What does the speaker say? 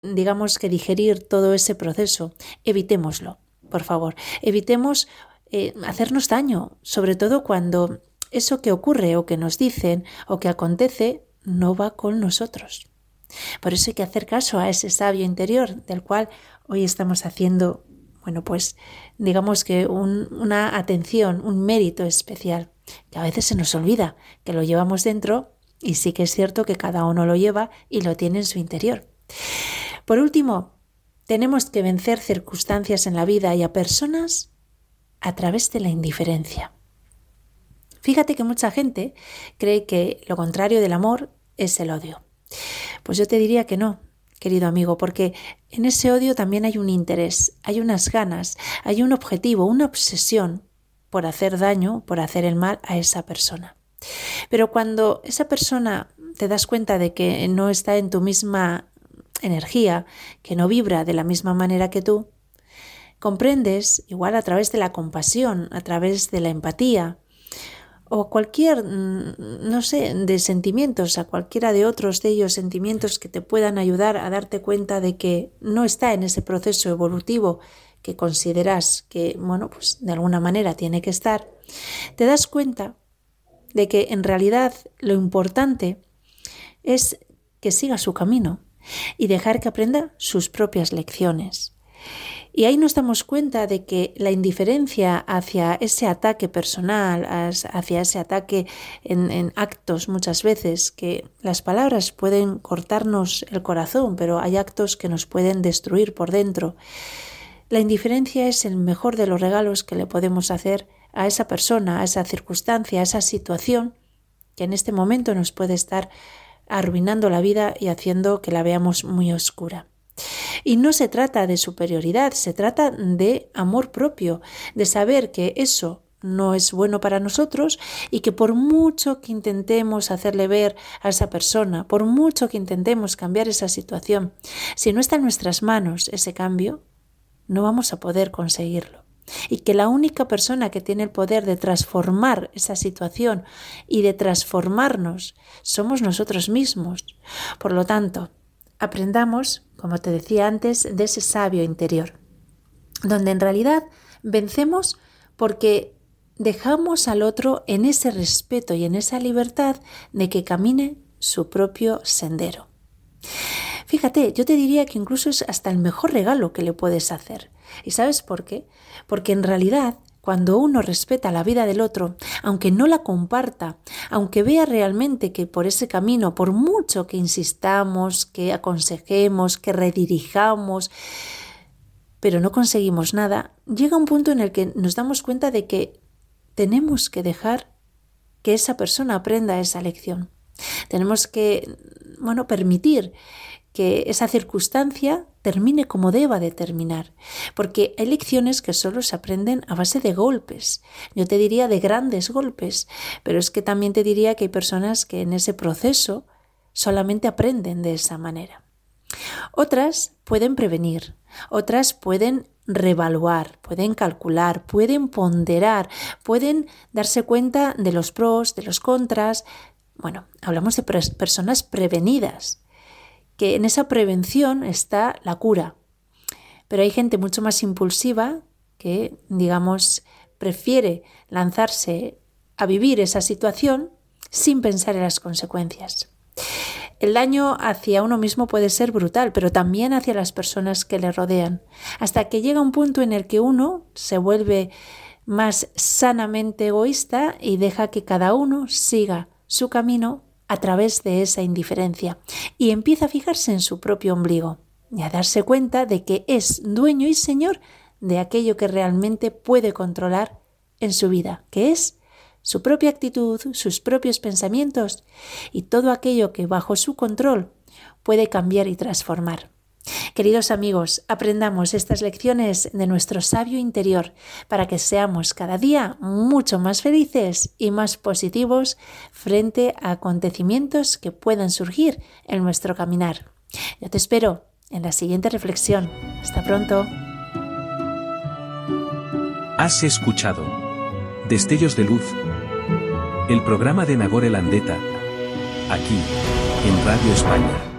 digamos que digerir todo ese proceso, evitémoslo, por favor. Evitemos hacernos daño, sobre todo cuando eso que ocurre o que nos dicen o que acontece no va con nosotros. Por eso hay que hacer caso a ese sabio interior del cual hoy estamos haciendo, bueno, pues digamos que una atención, un mérito especial, que a veces se nos olvida que lo llevamos dentro y sí que es cierto que cada uno lo lleva y lo tiene en su interior. Por último, tenemos que vencer circunstancias en la vida y a personas a través de la indiferencia. Fíjate que mucha gente cree que lo contrario del amor es el odio. Pues yo te diría que no, querido amigo, porque en ese odio también hay un interés, hay unas ganas, hay un objetivo, una obsesión por hacer daño, por hacer el mal a esa persona. Pero cuando esa persona te das cuenta de que no está en tu misma energía, que no vibra de la misma manera que tú, comprendes, igual a través de la compasión, a través de la empatía, o cualquier, no sé, de sentimientos, a cualquiera de otros de ellos sentimientos que te puedan ayudar a darte cuenta de que no está en ese proceso evolutivo que consideras que, bueno, pues de alguna manera tiene que estar, te das cuenta de que en realidad lo importante es que siga su camino y dejar que aprenda sus propias lecciones. Y ahí nos damos cuenta de que la indiferencia hacia ese ataque personal, hacia ese ataque en actos muchas veces, que las palabras pueden cortarnos el corazón, pero hay actos que nos pueden destruir por dentro. La indiferencia es el mejor de los regalos que le podemos hacer a esa persona, a esa circunstancia, a esa situación que en este momento nos puede estar arruinando la vida y haciendo que la veamos muy oscura. Y no se trata de superioridad, se trata de amor propio, de saber que eso no es bueno para nosotros y que por mucho que intentemos hacerle ver a esa persona, por mucho que intentemos cambiar esa situación, si no está en nuestras manos ese cambio, no vamos a poder conseguirlo. Y que la única persona que tiene el poder de transformar esa situación y de transformarnos somos nosotros mismos. Por lo tanto, aprendamos, como te decía antes, de ese sabio interior, donde en realidad vencemos porque dejamos al otro en ese respeto y en esa libertad de que camine su propio sendero. Fíjate, yo te diría que incluso es hasta el mejor regalo que le puedes hacer. ¿Y sabes por qué? Porque en realidad, cuando uno respeta la vida del otro, aunque no la comparta, aunque vea realmente que por ese camino, por mucho que insistamos, que aconsejemos, que redirijamos, pero no conseguimos nada, llega un punto en el que nos damos cuenta de que tenemos que dejar que esa persona aprenda esa lección. Tenemos que, permitir que esa circunstancia termine como deba de terminar, porque hay lecciones que solo se aprenden a base de golpes, yo te diría de grandes golpes, pero es que también te diría que hay personas que en ese proceso solamente aprenden de esa manera. Otras pueden prevenir, otras pueden reevaluar, pueden calcular, pueden ponderar, pueden darse cuenta de los pros, de los contras. Bueno, hablamos de personas prevenidas, que en esa prevención está la cura. Pero hay gente mucho más impulsiva que, prefiere lanzarse a vivir esa situación sin pensar en las consecuencias. El daño hacia uno mismo puede ser brutal, pero también hacia las personas que le rodean, hasta que llega un punto en el que uno se vuelve más sanamente egoísta y deja que cada uno siga su camino a través de esa indiferencia y empieza a fijarse en su propio ombligo y a darse cuenta de que es dueño y señor de aquello que realmente puede controlar en su vida, que es su propia actitud, sus propios pensamientos y todo aquello que bajo su control puede cambiar y transformar. Queridos amigos, aprendamos estas lecciones de nuestro sabio interior para que seamos cada día mucho más felices y más positivos frente a acontecimientos que puedan surgir en nuestro caminar. Yo te espero en la siguiente reflexión. Hasta pronto. Has escuchado Destellos de Luz, el programa de Nagore Landeta, aquí, en Radio España.